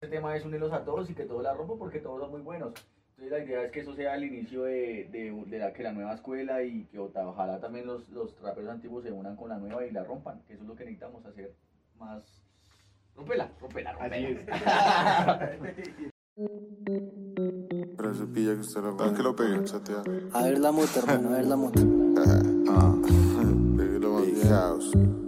tema es unirlos a todos y que todos la rompan porque todos son muy buenos. Entonces la idea es que eso sea el inicio que la nueva escuela y que ojalá también los raperos antiguos se unan con la nueva y la rompan, que eso es lo que necesitamos hacer más. Rompela, rompela, rompela. Pero se pilla que usted lo que lo pegue, chatea. A ver la moto, hermano, a ver la moto. Peguelo más bien.